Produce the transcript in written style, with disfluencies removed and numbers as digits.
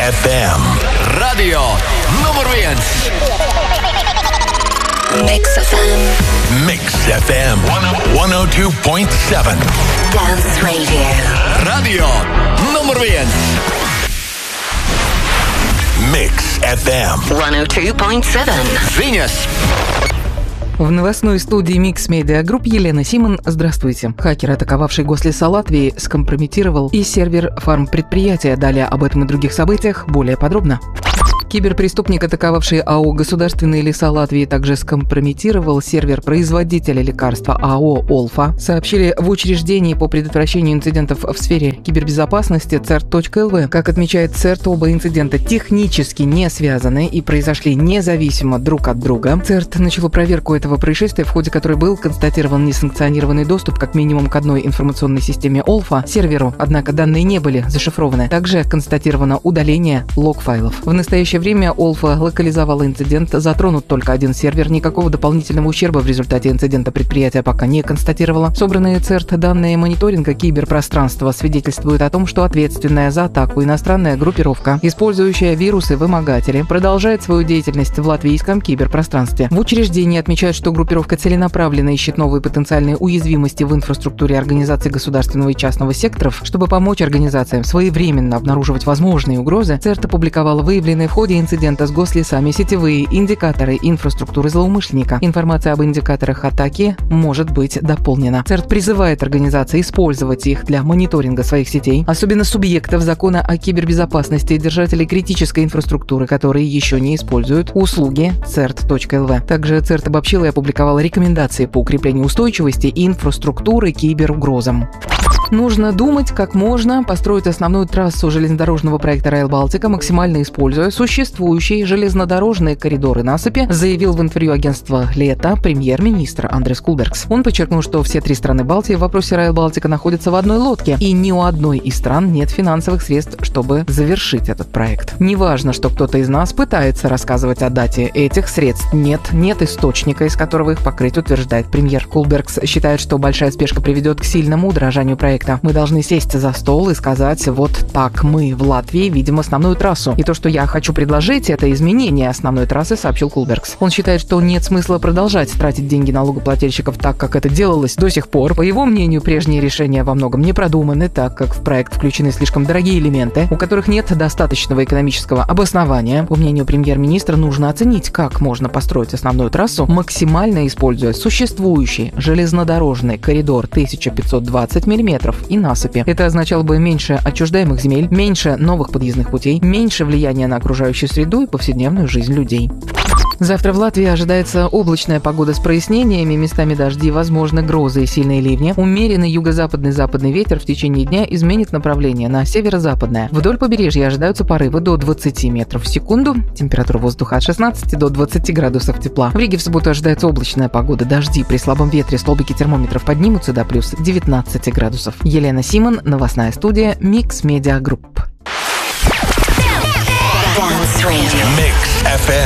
FM. Radio nummer 1. Mix FM. Mix FM 102.7. Dance Radio. Radio nummer 1. Mix FM 102.7. Venus. В новостной студии Mix Media Group Елена Симон. Здравствуйте. Хакер, атаковавший гослеса Латвии, скомпрометировал и сервер фармпредприятия. Далее об этом и других событиях более подробно. Киберпреступник, атаковавший АО «Государственные леса Латвии», также скомпрометировал сервер производителя лекарства АО «Олфа», сообщили в учреждении по предотвращению инцидентов в сфере кибербезопасности CERT.lv. Как отмечает CERT, оба инцидента технически не связаны и произошли независимо друг от друга. CERT начало проверку этого происшествия, в ходе которой был констатирован несанкционированный доступ как минимум к одной информационной системе «Олфа» серверу, однако данные не были зашифрованы. Также констатировано удаление лог-файлов. В настоящее время Олфа локализовала инцидент, затронут только один сервер, никакого дополнительного ущерба в результате инцидента предприятие пока не констатировало. Собранные CERT данные мониторинга киберпространства свидетельствуют о том, что ответственная за атаку иностранная группировка, использующая вирусы-вымогатели, продолжает свою деятельность в латвийском киберпространстве. В учреждении отмечают, что группировка целенаправленно ищет новые потенциальные уязвимости в инфраструктуре организаций государственного и частного секторов. Чтобы помочь организациям своевременно обнаруживать возможные угрозы, CERT опубликовала выявленные в ходе инцидента с гослесами сетевые индикаторы инфраструктуры злоумышленника. Информация об индикаторах атаки может быть дополнена. CERT призывает организации использовать их для мониторинга своих сетей, особенно субъектов закона о кибербезопасности и держателей критической инфраструктуры, которые еще не используют услуги CERT.lv. Также CERT обобщила и опубликовала рекомендации по укреплению устойчивости и инфраструктуры киберугрозам. Нужно думать, как можно построить основную трассу железнодорожного проекта Rail Baltica, максимально используя существующие железнодорожные коридоры насыпи, заявил в интервью агентства «Лето» премьер-министр Андрес Кулбергс. Он подчеркнул, что все три страны Балтии в вопросе Rail Baltica находятся в одной лодке, и ни у одной из стран нет финансовых средств, чтобы завершить этот проект. Неважно, что кто-то из нас пытается рассказывать о дате этих средств. Нет источника, из которого их покрыть, утверждает премьер. Кулбергс считает, что большая спешка приведет к сильному удорожанию проекта. Мы должны сесть за стол и сказать: вот так мы в Латвии видим основную трассу. И то, что я хочу предложить, это изменение основной трассы, сообщил Кулбергс. Он считает, что нет смысла продолжать тратить деньги налогоплательщиков так, как это делалось до сих пор. По его мнению, прежние решения во многом не продуманы, так как в проект включены слишком дорогие элементы, у которых нет достаточного экономического обоснования. По мнению премьер-министра, нужно оценить, как можно построить основную трассу, максимально используя существующий железнодорожный коридор 1520 мм и насыпи. Это означало бы меньше отчуждаемых земель, меньше новых подъездных путей, меньше влияния на окружающую среду и повседневную жизнь людей. Завтра в Латвии ожидается облачная погода с прояснениями, местами дожди, возможно, грозы и сильные ливни. Умеренный юго-западный западный ветер в течение дня изменит направление на северо-западное. Вдоль побережья ожидаются порывы до 20 метров в секунду. Температура воздуха от 16 до 20 градусов тепла. В Риге в субботу ожидается облачная погода, дожди. При слабом ветре столбики термометров поднимутся до плюс 19 градусов. Елена Симон, новостная студия Mix Media Group. Dance Radio. Mix FM.